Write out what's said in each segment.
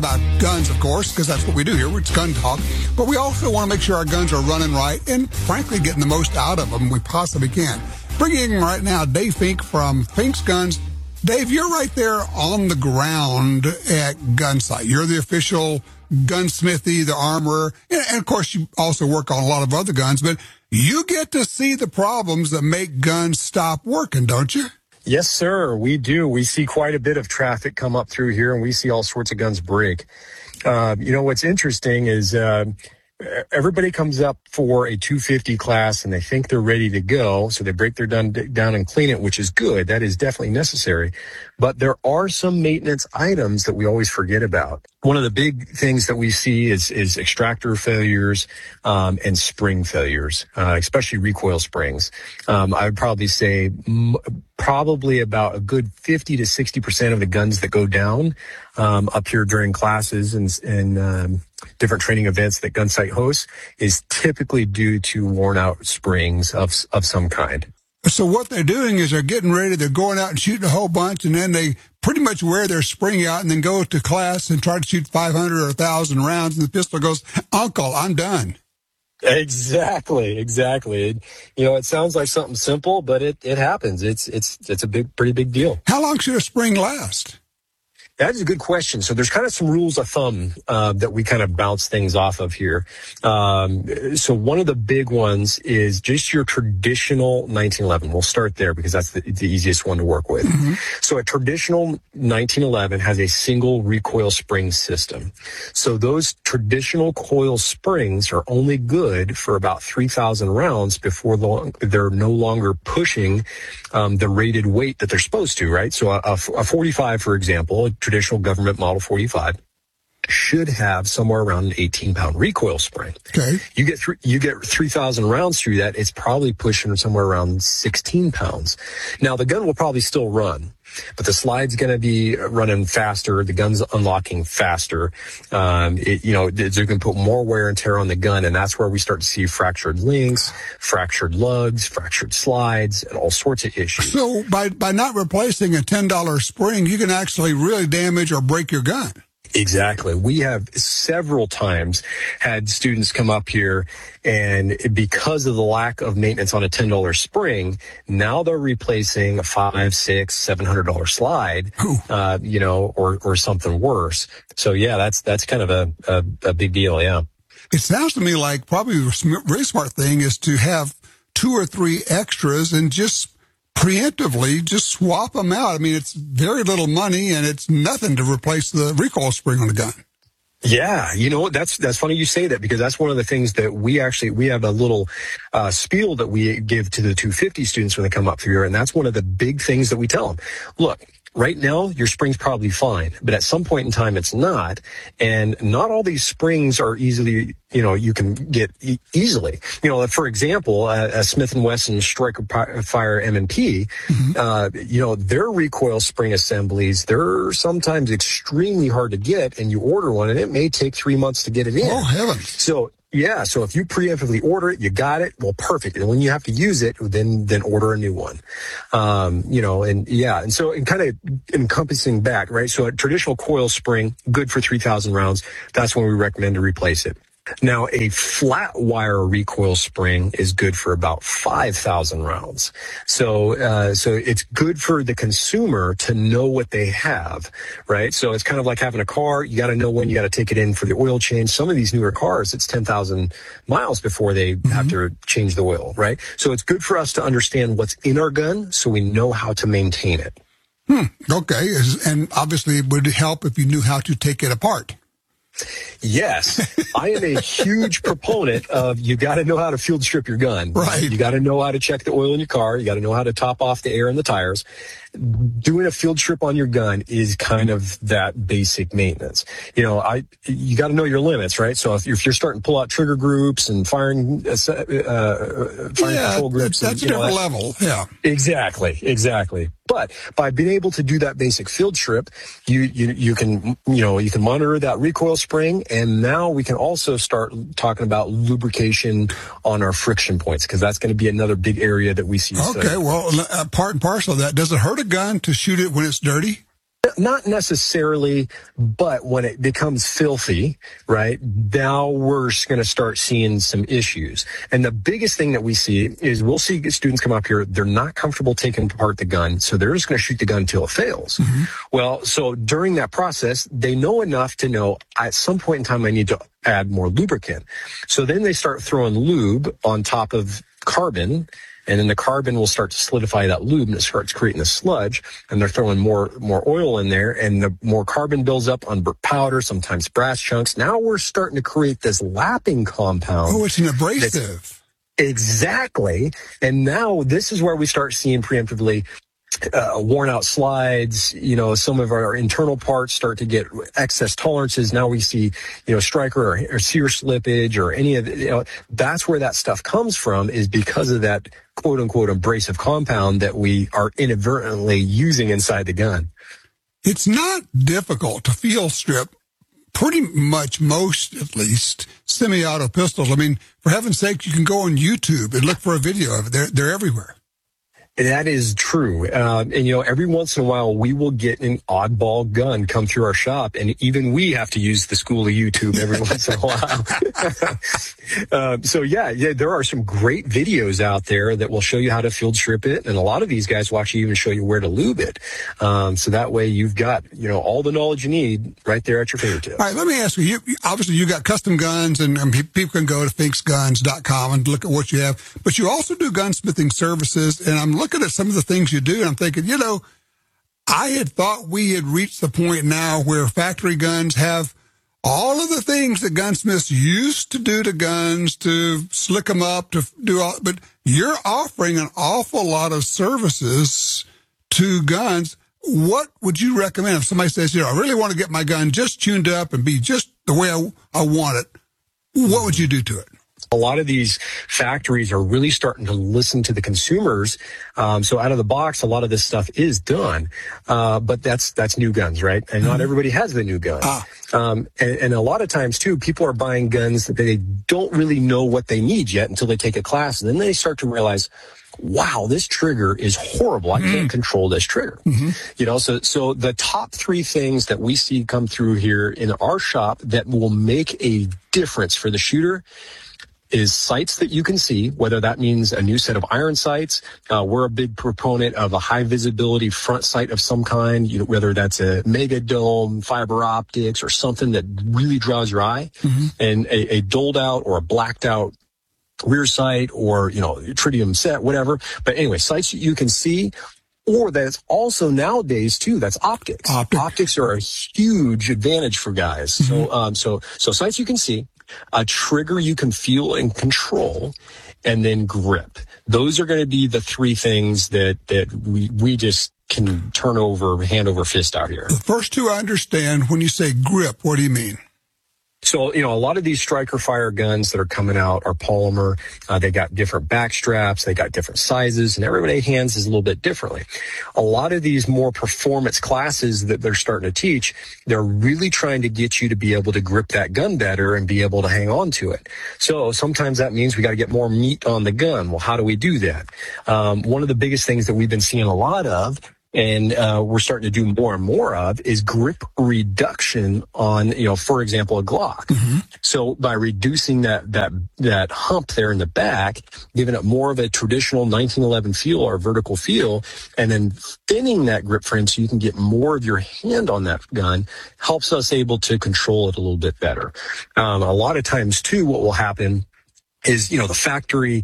About guns, of course, because that's what we do here. It's gun talk. But we also want to make sure our guns are running right and, frankly, getting the most out of them we possibly can. Bringing in right now Dave Fink from Fink's Guns. Dave, you're right there on the ground at Gunsight. You're the official gunsmithy, the armorer, and, of course, you also work on a lot of other guns. But you get to see the problems that make guns stop working, don't you? Yes, sir, we do. We see quite a bit of traffic come up through here, and we see all sorts of guns break. What's interesting is everybody comes up for a 250 class, and they think they're ready to go, so they break their gun down and clean it, which is good. That is definitely necessary. But there are some maintenance items that we always forget about. One of the big things that we see is extractor failures and spring failures, especially recoil springs. I would probably say probably about a good 50 to 60% of the guns that go down up here during classes and different training events that Gunsight hosts is typically due to worn out springs of some kind. So what they're doing is they're getting ready, they're going out and shooting a whole bunch, and then they pretty much wear their spring out and then go to class and try to shoot 500 or 1,000 rounds, and the pistol goes, "Uncle, I'm done." Exactly. It sounds like something simple, but it happens. It's a pretty big deal. How long should a spring last? That is a good question. So there's kind of some rules of thumb that we kind of bounce things off of here. So one of the big ones is just your traditional 1911. We'll start there because that's the easiest one to work with. Mm-hmm. So a traditional 1911 has a single recoil spring system. So those traditional coil springs are only good for about 3,000 rounds before they're no longer pushing the rated weight that they're supposed to, right? So a 45, for example, traditional government model 45 should have somewhere around an 18-pound recoil spring. Okay. You get 3,000 rounds through that, it's probably pushing somewhere around 16 pounds. Now, the gun will probably still run, but the slide's going to be running faster. The gun's unlocking faster. They're going to put more wear and tear on the gun, and that's where we start to see fractured links, fractured lugs, fractured slides, and all sorts of issues. So by not replacing a $10 spring, you can actually really damage or break your gun. Exactly. We have several times had students come up here, and because of the lack of maintenance on a $10 spring, now they're replacing a $500, $600, $700 slide, or something worse. So yeah, that's kind of a big deal. Yeah. It sounds to me like probably the really smart thing is to have 2 or 3 extras and just preemptively just swap them out. I mean, it's very little money and it's nothing to replace the recoil spring on the gun. Yeah, that's funny you say that, because that's one of the things that we have a little spiel that we give to the 250 students when they come up here, and that's one of the big things that we tell them. Look, right now, your spring's probably fine, but at some point in time, it's not. And not all these springs are easily, you can get easily. For example, a Smith & Wesson Striker Fire M&P, mm-hmm. Their recoil spring assemblies, they're sometimes extremely hard to get, and you order one, and it may take 3 months to get it in. Oh, heavens. So if you preemptively order it, you got it, well, perfect. And when you have to use it, then order a new one. And so kind of encompassing back, right? So a traditional coil spring, good for 3,000 rounds. That's when we recommend to replace it. Now, a flat wire recoil spring is good for about 5,000 rounds. So it's good for the consumer to know what they have, right? So it's kind of like having a car. You got to know when you got to take it in for the oil change. Some of these newer cars, it's 10,000 miles before they mm-hmm. have to change the oil, right? So it's good for us to understand what's in our gun so we know how to maintain it. Okay. And obviously it would help if you knew how to take it apart. Yes, I am a huge proponent of you got to know how to field strip your gun. Right. You got to know how to check the oil in your car. You got to know how to top off the air in the tires. Doing a field strip on your gun is kind of that basic maintenance. You got to know your limits, right? So if you're starting to pull out trigger groups and firing control groups, that's a different level. Yeah, exactly. But by being able to do that basic field strip, you can monitor that recoil spring, and now we can also start talking about lubrication on our friction points, because that's going to be another big area that we see. Okay, well, part and parcel of that, does it hurt a gun to shoot it when it's dirty? Not necessarily, but when it becomes filthy, right, now we're going to start seeing some issues. And the biggest thing that we see is we'll see students come up here, they're not comfortable taking apart the gun, so they're just going to shoot the gun until it fails. Mm-hmm. Well, so during that process, they know enough to know at some point in time I need to add more lubricant. So then they start throwing lube on top of carbon, and then the carbon will start to solidify that lube, and it starts creating a sludge, and they're throwing more oil in there, and the more carbon builds up on powder, sometimes brass chunks. Now we're starting to create this lapping compound. Oh, it's an abrasive. Exactly. And now this is where we start seeing preemptively worn out slides, some of our internal parts start to get excess tolerances. Now we see, striker or sear slippage or any of it. That's where that stuff comes from, is because of that quote unquote abrasive compound that we are inadvertently using inside the gun. It's not difficult to field strip pretty much most, at least, semi-auto pistols. I mean, for heaven's sake, you can go on YouTube and look for a video of it. They're everywhere. That is true. And every once in a while, we will get an oddball gun come through our shop, and even we have to use the school of YouTube every once in a while. So there are some great videos out there that will show you how to field strip it. And a lot of these guys will actually even show you where to lube it. So that way you've got, all the knowledge you need right there at your fingertips. All right, let me ask you, obviously you got custom guns, and people can go to finksguns.com and look at what you have, but you also do gunsmithing services, and I'm looking at some of the things you do, and I'm thinking, I had thought we had reached the point now where factory guns have all of the things that gunsmiths used to do to guns, to slick them up, to do all, but you're offering an awful lot of services to guns. What would you recommend if somebody says, I really want to get my gun just tuned up and be just the way I want it? What would you do to it? A lot of these factories are really starting to listen to the consumers. So out of the box, a lot of this stuff is done. But that's new guns, right? And not everybody has the new gun. And a lot of times too, people are buying guns that they don't really know what they need yet until they take a class. And then they start to realize, wow, this trigger is horrible. I can't control this trigger. So the top three things that we see come through here in our shop that will make a difference for the shooter is sights that you can see, whether that means a new set of iron sights. We're a big proponent of a high visibility front sight of some kind, whether that's a mega dome, fiber optics, or something that really draws your eye, and a doled out or a blacked out rear sight, or, tritium set, whatever. But anyway, sights you can see. Or that's also nowadays too, that's optics. Optics are a huge advantage for guys. So sights you can see, a trigger you can feel and control, and then grip. Those are going to be the three things that we just can turn over, hand over fist out here. The first two I understand. When you say grip, what do you mean? So, a lot of these striker fire guns that are coming out are polymer. They got different back straps. They got different sizes, and everybody hands is a little bit differently. A lot of these more performance classes that they're starting to teach, they're really trying to get you to be able to grip that gun better and be able to hang on to it. So sometimes that means we got to get more meat on the gun. Well, how do we do that? One of the biggest things that we've been seeing a lot of, and we're starting to do more and more of, is grip reduction on, for example, a Glock. So by reducing that hump there in the back, giving it more of a traditional 1911 feel or vertical feel, and then thinning that grip frame so you can get more of your hand on that gun, helps us able to control it a little bit better. A lot of times too, what will happen is, the factory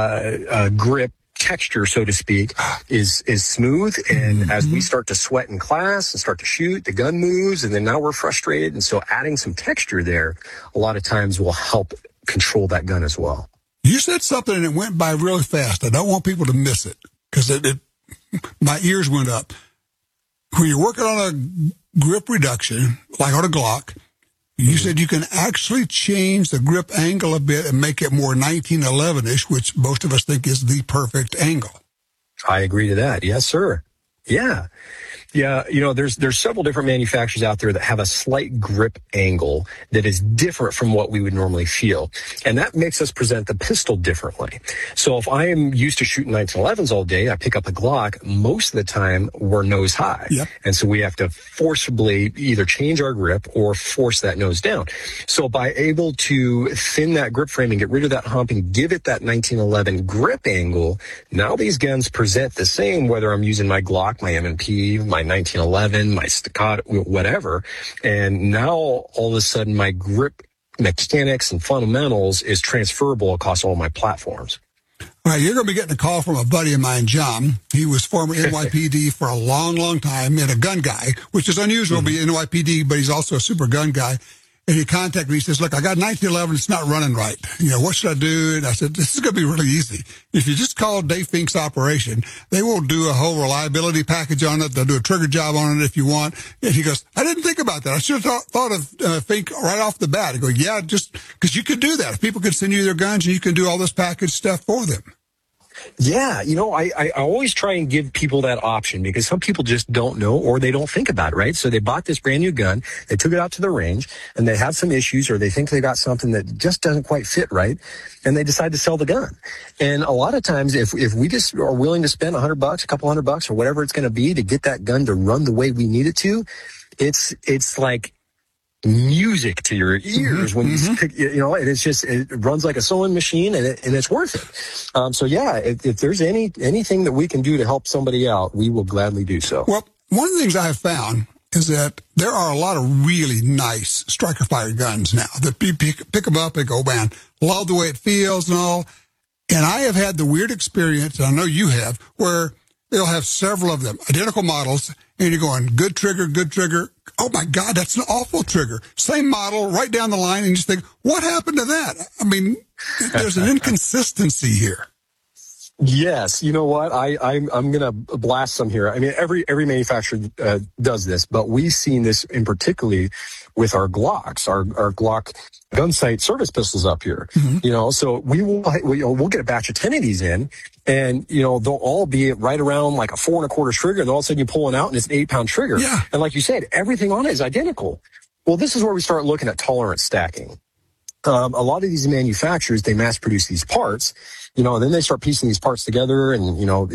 grip texture, so to speak, is smooth. And as we start to sweat in class and start to shoot, the gun moves, and then now we're frustrated. And so adding some texture there, a lot of times will help control that gun as well. You said something and it went by really fast. I don't want people to miss it because my ears went up. When you're working on a grip reduction, like on a Glock, you said you can actually change the grip angle a bit and make it more 1911-ish, which most of us think is the perfect angle. I agree to that. Yes, sir. Yeah. Yeah, there's several different manufacturers out there that have a slight grip angle that is different from what we would normally feel. And that makes us present the pistol differently. So if I am used to shooting 1911s all day, I pick up a Glock, most of the time we're nose high. Yep. And so we have to forcibly either change our grip or force that nose down. So by able to thin that grip frame and get rid of that hump and give it that 1911 grip angle, now these guns present the same whether I'm using my Glock, my M&P, my 1911, my Staccato, whatever. And now all of a sudden my grip mechanics and fundamentals is transferable across all my platforms. All right, you're going to be getting a call from a buddy of mine, John. He was former NYPD for a long, long time and a gun guy, which is unusual to be NYPD, but he's also a super gun guy. And he contacted me. He says, look, I got 1911. It's not running right. What should I do? And I said, this is going to be really easy. If you just call Dave Fink's operation, they will do a whole reliability package on it. They'll do a trigger job on it if you want. And he goes, I didn't think about that. I should have thought of Fink right off the bat. I go, yeah, just because you could do that. If people could send you their guns and you can do all this package stuff for them. Yeah, I always try and give people that option because some people just don't know or they don't think about it, right? So they bought this brand new gun, they took it out to the range, and they have some issues or they think they got something that just doesn't quite fit right, and they decide to sell the gun. And a lot of times, if we just are willing to spend $100, a couple $100, or whatever it's going to be to get that gun to run the way we need it to, it's like music to your ears when you pick, and it's just, it runs like a sewing machine and it's worth it. So yeah, if there's anything that we can do to help somebody out, we will gladly do so. Well, one of the things I have found is that there are a lot of really nice striker fire guns now that you pick them up and go, man, love the way it feels and all. And I have had the weird experience, and I know you have, where they'll have several of them, identical models, and you're going, good trigger. Oh, my God, that's an awful trigger. Same model, right down the line, and you just think, what happened to that? I mean, there's an inconsistency here. Yes, you know what? I'm going to blast some here. I mean, every manufacturer does this, but we've seen this in particularly with our Glocks, our Glock gun sight service pistols up here. So we'll get a batch of 10 of these in, and they'll all be right around like a 4 1/4 trigger, and all of a sudden you pull it out and it's an 8-pound trigger. Yeah. And like you said, everything on it is identical. Well, this is where we start looking at tolerance stacking. A lot of these manufacturers, they mass produce these parts, and then they start piecing these parts together, and,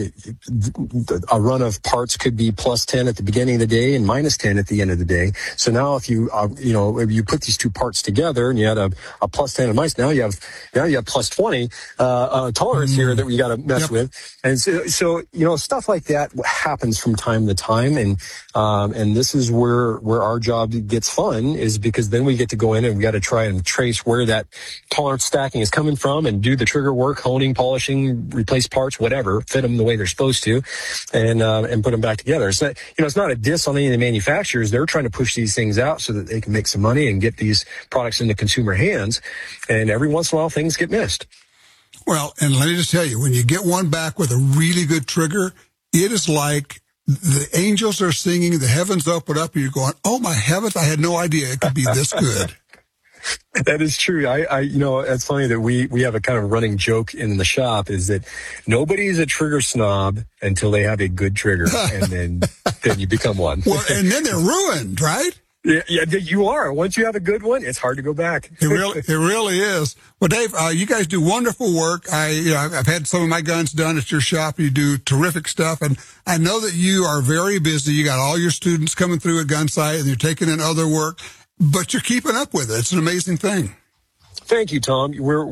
a run of parts could be plus 10 at the beginning of the day and minus 10 at the end of the day. So now if you, if you put these two parts together and you had a plus 10 and minus, now you have plus 20, tolerance here that we got to mess with. And so, stuff like that happens from time to time. And this is where our job gets fun, is because then we get to go in and we got to try and trace where that tolerance stacking is coming from and do the trigger work, honing, polishing, replace parts, whatever, fit them the way they're supposed to, and put them back together. It's not, it's not a diss on any of the manufacturers. They're trying to push these things out so that they can make some money and get these products into consumer hands. And every once in a while, things get missed. Well, and let me just tell you, when you get one back with a really good trigger, it is like the angels are singing, the heavens open up, and you're going, oh my heavens, I had no idea it could be this good. That is true. It's funny that we have a kind of running joke in the shop, is that nobody's a trigger snob until they have a good trigger, and then you become one. Well, and then they're ruined, right? Yeah, you are. Once you have a good one, it's hard to go back. It really is. Well, Dave, you guys do wonderful work. I've had some of my guns done at your shop. You do terrific stuff, and I know that you are very busy. You got all your students coming through at Gunsight, and you're taking in other work, but you're keeping up with it. It's an amazing thing. Thank you, Tom. We're